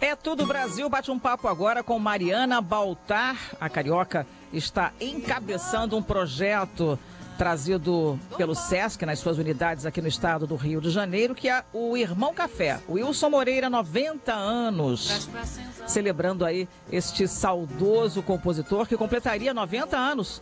É Tudo Brasil, bate um papo agora com Mariana Baltar. A carioca está encabeçando um projeto trazido pelo SESC nas suas unidades aqui no estado do Rio de Janeiro, que é o Irmão Café. O Wilson Moreira, 90 anos, celebrando aí este saudoso compositor que completaria 90 anos